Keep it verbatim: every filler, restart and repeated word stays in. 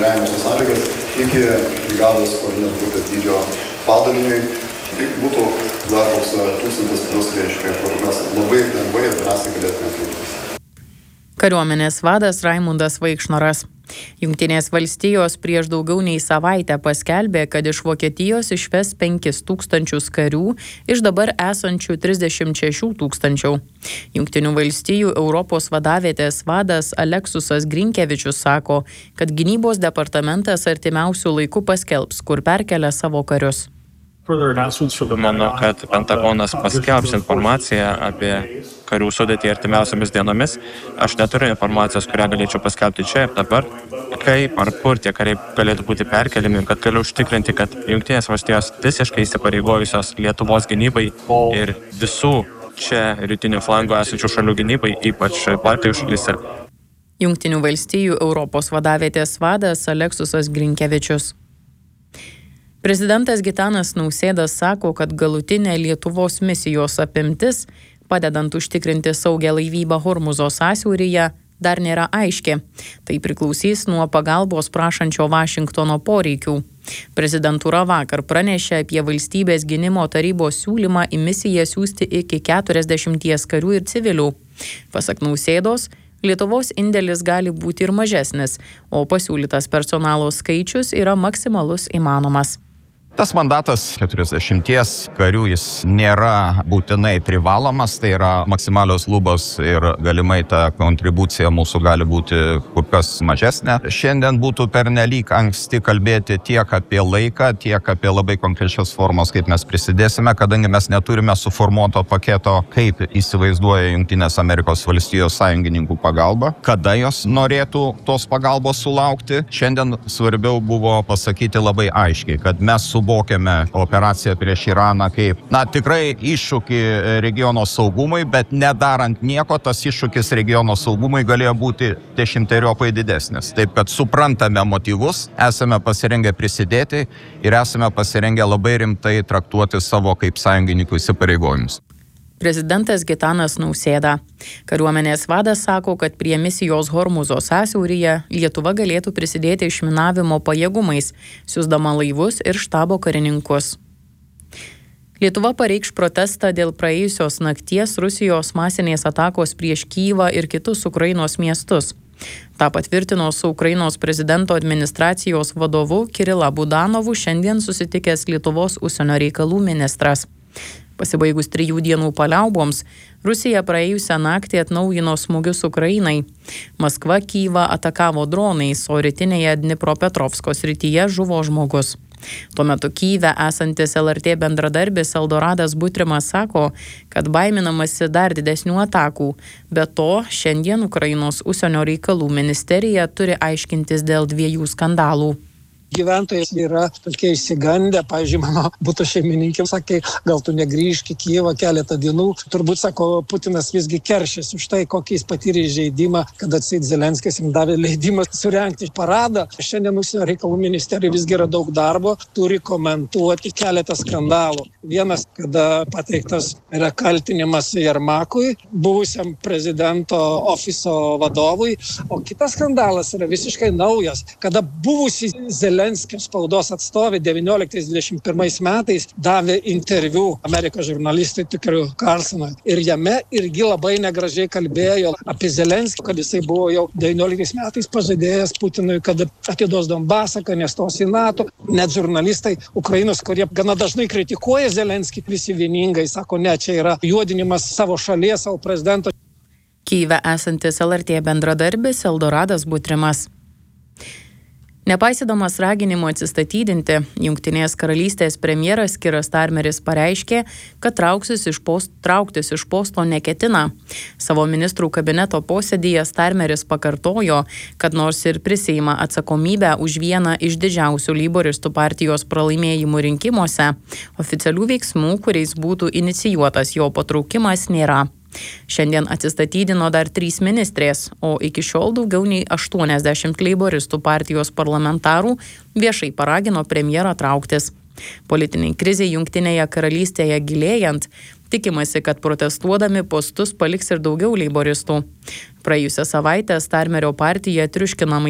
savanoriavimo sąlygas iki brigados kovinio grupės dydžio padaliniui. Tai būtų dar toks tūkstantis plus, reiškia, kur mes labai lengvai ir drąsiai galėtume kreiptis. Kariuomenės vadas Raimundas Vaikšnoras. Jungtinės valstijos prieš daugiau nei savaitę paskelbė, kad iš Vokietijos išves penkis tūkstančius karių iš dabar esančių trisdešimt šešių tūkstančių. Jungtinių valstijų Europos vadavietės vadas Aleksusas Grinkevičius sako, kad gynybos departamentas artimiausių laikų paskelbs, kur perkelia savo karius. Manau, kad Pentagonas paskelbs informaciją apie karių sudėtį artimiausiamis dienomis. Aš neturiu informacijos, kurią galėčiau paskelbti čia ir dabar. Kaip ar kur tie kariai galėtų būti perkeliami, kad galiu užtikrinti, kad Jungtinės valstijos visiškai įsipareigojusios Lietuvos gynybai ir visų čia rytinio flango esančių šalių gynybai, ypač Baltijos šalyse. Jungtinių valstijų Europos vadavietės vadas Aleksusas Grinkevičius. Prezidentas Gitanas Nausėda sako, kad galutinė Lietuvos misijos apimtis, padedant užtikrinti saugią laivybą Hormūzo sąsiauryje, dar nėra aiški. Tai priklausys nuo pagalbos prašančio Vašingtono poreikių. Prezidentūra vakar pranešė apie valstybės gynimo tarybos siūlymą į misiją siųsti iki keturiasdešimties karių ir civilių. Pasak Nausėdos, Lietuvos indėlis gali būti ir mažesnis, o pasiūlytas personalo skaičius yra maksimalus įmanomas. Tas mandatas keturiasdešimties karių jis nėra būtinai privalomas, tai yra maksimalios lubos ir galimai ta kontribucija mūsų gali būti kur kas mažesnė. Šiandien būtų pernelyg anksti kalbėti tiek apie laiką, tiek apie labai konkrečias formos, kaip mes prisidėsime, kadangi mes neturime suformuoto paketo, kaip įsivaizduoja Jungtinės Amerikos valstijos sąjungininkų pagalba, kada jos norėtų tos pagalbos sulaukti. Šiandien svarbiau buvo pasakyti labai aiškiai, kad mes su suvokiame operaciją prieš Iraną kaip, na, tikrai iššūkį regiono saugumui, bet nedarant nieko, tas iššūkis regiono saugumui galėjo būti dešimteriopai didesnis. Taip, kad suprantame motyvus, esame pasirengę prisidėti ir esame pasirengę labai rimtai traktuoti savo kaip sąjungininkų įsipareigojimus. Prezidentas Gitanas Nausėda. Kariuomenės vadas sako, kad prie misijos Hormūzo sąsiauryje Lietuva galėtų prisidėti išminavimo pajėgumais, siųsdama laivus ir štabo karininkus. Lietuva pareikš protestą dėl praėjusios nakties Rusijos masinės atakos prieš Kyjivą ir kitus Ukrainos miestus. Ta patvirtino su Ukrainos prezidento administracijos vadovu Kirila Budanovu šiandien susitikęs Lietuvos užsienio reikalų ministras. Pasibaigus trijų dienų paliauboms, Rusija praėjusią naktį atnaujino smūgius Ukrainai. Maskva Kyjivą atakavo dronais, o rytinėje Dnipropetrovsko srityje žuvo žmogus. Tuo metu Kyjive esantis L R T bendradarbis Eldoradas Butrimas sako, kad baiminamasi dar didesnių atakų. Be to, šiandien Ukrainos užsienio reikalų ministerija turi aiškintis dėl dviejų skandalų. Gyventojai yra tokie įsigandę, pavyzdžiui, mano buto šeimininkė sakė, gal tu negrįžk į Kijevą keletą dienų. Turbūt, sako, Putinas visgi keršis už tai, kokį jis patyrė įžeidimą, kad atseit Zelenskis jam davė leidimą surengti paradą. Šiandien užsienio reikalų ministerija visgi yra daug darbo, turi komentuoti keletą skandalų. Vienas, kada pateiktas yra kaltinimas Jermakui, buvusiam prezidento ofiso vadovui, o kitas skandalas yra visiškai naujas, kada buvusi Zelenskis Zelenskio spaudos atstovė devynioliktais dvidešimt pirmais metais davė interviu Amerikos žurnalistui Tukeriu Carlsonui. Ir jame irgi labai negražiai kalbėjo apie Zelenskį, kad jisai buvo jau devynioliktais metais pažadėjęs Putinui, kad atiduos Donbasą, kad nestos į NATO. Net žurnalistai Ukrainos, kurie gana dažnai kritikuoja Zelenskį, visi vieningai sako, ne, čia yra juodinimas savo šalies, savo prezidento. Kyjive esantis L R T bendradarbis Eldoradas Butrimas. Nepaisydamas raginimo atsistatydinti, Jungtinės karalystės premjeras Kiras Starmeris pareiškė, kad trauksis iš, post, trauktis iš posto neketina. Savo ministrų kabineto posėdyje Starmeris pakartojo, kad nors ir prisiima atsakomybę už vieną iš didžiausių leiboristų partijos pralaimėjimų rinkimuose, oficialių veiksmų, kuriais būtų inicijuotas jo patraukimas, nėra. Šiandien atsistatydino dar trys ministrės, o iki šiol daugiau nei aštuoniasdešimt leiboristų partijos parlamentarų viešai paragino premjerą trauktis. Politiniai krizei Jungtinėje karalystėje gilėjant, tikimasi, kad protestuodami postus paliks ir daugiau leiboristų. Praėjusią savaitę Starmerio partija triuškinamai